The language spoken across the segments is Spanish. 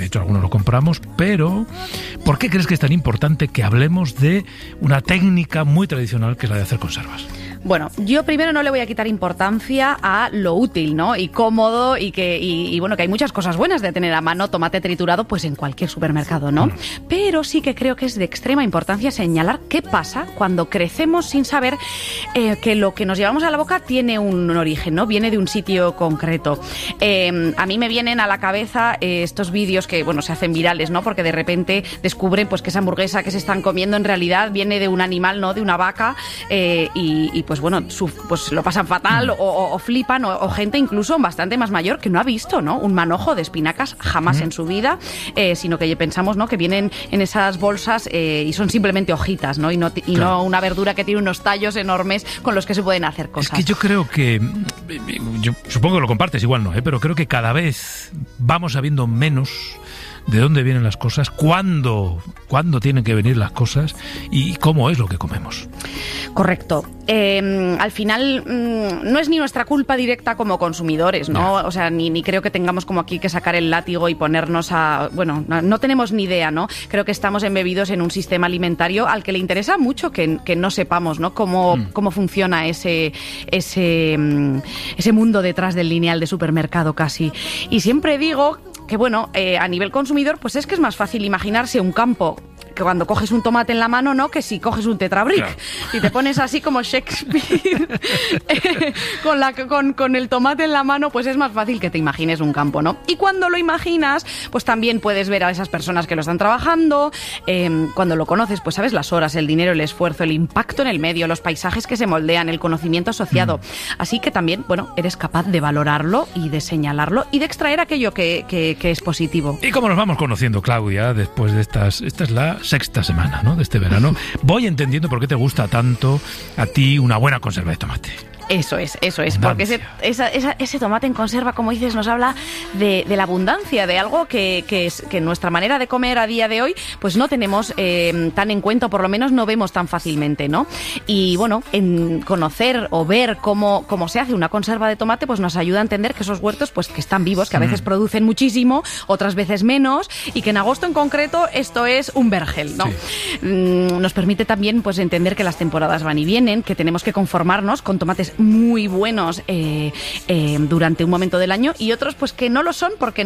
de hecho algunos lo compramos, pero ¿por qué crees que es tan importante que hablemos de una técnica muy tradicional que es la de hacer conservas? Bueno, yo primero no le voy a quitar importancia a lo útil, ¿no? Y cómodo y bueno, que hay muchas cosas buenas de tener a mano tomate triturado pues en cualquier supermercado, ¿no? Pero sí que creo que es de extrema importancia señalar qué pasa cuando crecemos sin saber que lo que nos llevamos a la boca tiene un origen, ¿no? Viene de un sitio concreto. A mí me vienen a la cabeza estos vídeos que, bueno, se hacen virales, ¿no? Porque de repente descubren pues que esa hamburguesa que se están comiendo en realidad viene de un animal, ¿no? De una vaca y pues bueno, pues lo pasan fatal o flipan o gente incluso bastante más mayor que no ha visto, ¿no? Un manojo de espinacas jamás en su vida, sino que pensamos, ¿no? Que vienen en esas bolsas y son simplemente hojitas, ¿no? Y no una verdura que tiene unos tallos enormes con los que se pueden hacer cosas. Es que yo creo que, yo supongo que lo compartes, igual no, pero creo que cada vez vamos sabiendo menos de dónde vienen las cosas, cuándo tienen que venir las cosas y cómo es lo que comemos. Correcto. Al final no es ni nuestra culpa directa como consumidores, ¿no? O sea, ni creo que tengamos como aquí que sacar el látigo y ponernos a... Bueno, no tenemos ni idea, ¿no? Creo que estamos embebidos en un sistema alimentario al que le interesa mucho que no sepamos, ¿no? Cómo funciona ese mundo detrás del lineal de supermercado casi. Y siempre digo que, bueno, a nivel consumidor, pues es que es más fácil imaginarse un campo que cuando coges un tomate en la mano, ¿no? Que si coges un tetrabric. Claro. Y te pones así como Shakespeare con el tomate en la mano, pues es más fácil que te imagines un campo, ¿no? Y cuando lo imaginas, pues también puedes ver a esas personas que lo están trabajando. Cuando lo conoces, pues sabes las horas, el dinero, el esfuerzo, el impacto en el medio, los paisajes que se moldean, el conocimiento asociado. Así que también, bueno, eres capaz de valorarlo y de señalarlo y de extraer aquello que es positivo. Y como nos vamos conociendo, Claudia, después de esta es la sexta semana, ¿no? De este verano, voy entendiendo por qué te gusta tanto a ti una buena conserva de tomate. Eso es, porque ese tomate en conserva, como dices, nos habla de la abundancia, de algo que nuestra manera de comer a día de hoy, pues no tenemos tan en cuenta, o por lo menos no vemos tan fácilmente, ¿no? Y bueno, en conocer o ver cómo se hace una conserva de tomate, pues nos ayuda a entender que esos huertos, pues que están vivos, que a veces producen muchísimo, otras veces menos, y que en agosto en concreto esto es un vergel, ¿no? Sí. Nos permite también, pues, entender que las temporadas van y vienen, que tenemos que conformarnos con tomates muy buenos durante un momento del año y otros pues que no lo son porque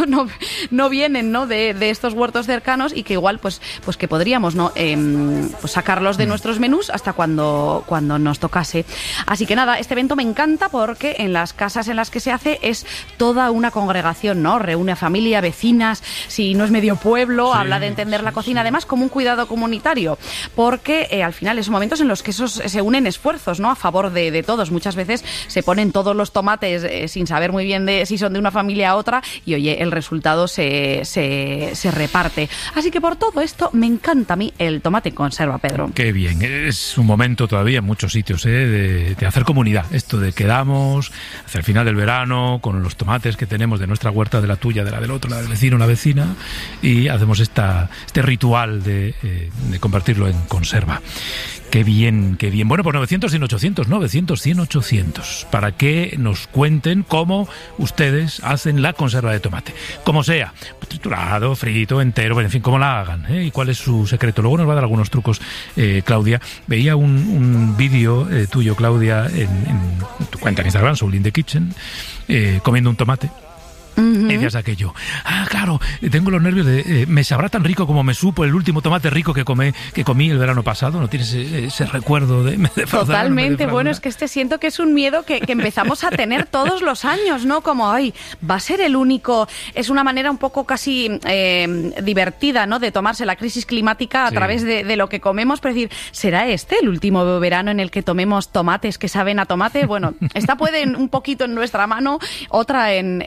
no vienen, ¿no? de estos huertos cercanos y que igual pues que podríamos, ¿no? Pues sacarlos de nuestros menús hasta cuando nos tocase. Así que nada, este evento me encanta porque en las casas en las que se hace es toda una congregación, ¿no? Reúne a familia, vecinas, si no es medio pueblo, sí, habla de entender la cocina, además como un cuidado comunitario, porque al final son momentos en los que esos se unen esfuerzos, ¿no? A favor de todos. Muchas veces se ponen todos los tomates sin saber muy bien si son de una familia a otra y, oye, el resultado se reparte. Así que por todo esto me encanta a mí el tomate en conserva, Pedro. Qué bien. Es un momento todavía en muchos sitios de hacer comunidad. Esto de quedamos hacia el final del verano con los tomates que tenemos de nuestra huerta, de la tuya, de la del otro, la del vecino, la vecina, y hacemos este ritual de convertirlo en conserva. Qué bien, qué bien. Bueno, pues 900, 100, 800, 900, 100, 800, para que nos cuenten cómo ustedes hacen la conserva de tomate. Como sea, triturado, frito, entero, en fin, cómo la hagan, ¿eh? Y cuál es su secreto. Luego nos va a dar algunos trucos, Claudia. Veía un vídeo tuyo, Claudia, en tu cuenta en Instagram, Soul in the Kitchen, comiendo un tomate. Y decías aquello, claro, tengo los nervios de me sabrá tan rico como me supo el último tomate rico que comí el verano pasado. ¿No tienes ese recuerdo de me defraudaron? Totalmente, bueno, es que siento que es un miedo que empezamos a tener todos los años, ¿no? Como, va a ser el único. Es una manera un poco casi divertida, ¿no? De tomarse la crisis climática a través de lo que comemos, pero decir, ¿será este el último verano en el que tomemos tomates que saben a tomate? Bueno, esta puede un poquito en nuestra mano, otra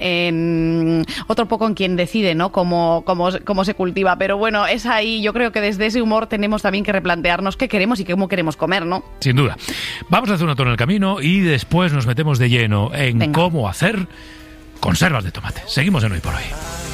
otro poco en quien decide, ¿no? Cómo se cultiva, pero bueno, es ahí, yo creo que desde ese humor tenemos también que replantearnos qué queremos y cómo queremos comer, ¿no? Sin duda. Vamos a hacer una torre en el camino y después nos metemos de lleno en cómo hacer conservas de tomate. Seguimos en Hoy por Hoy.